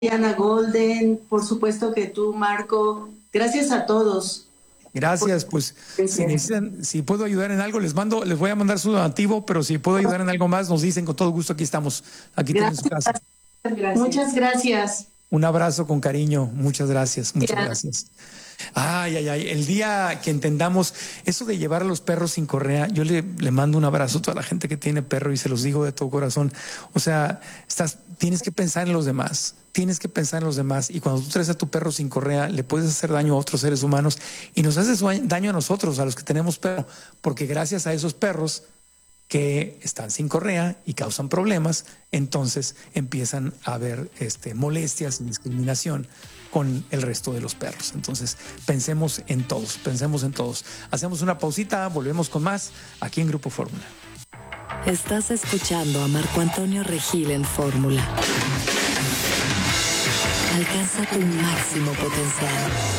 Diana Golden, por supuesto que tú, Marco. Gracias a todos. Gracias, pues si necesitan, si puedo ayudar en algo, les voy a mandar su donativo, pero si puedo ayudar en algo más, nos dicen con todo gusto, aquí estamos, aquí tienen su casa. Muchas gracias. Un abrazo con cariño, muchas gracias, muchas gracias. Ay, ay, ay, el día que entendamos eso de llevar a los perros sin correa, yo le mando un abrazo a toda la gente que tiene perro y se los digo de todo corazón. O sea, tienes que pensar en los demás, tienes que pensar en los demás y cuando tú traes a tu perro sin correa, le puedes hacer daño a otros seres humanos y nos haces daño a nosotros, a los que tenemos perro, porque gracias a esos perros que están sin correa y causan problemas, entonces empiezan a haber molestias y discriminación con el resto de los perros. Entonces, pensemos en todos, pensemos en todos. Hacemos una pausita, volvemos con más aquí en Grupo Fórmula. Estás escuchando a Marco Antonio Regil en Fórmula. Alcanza tu máximo potencial.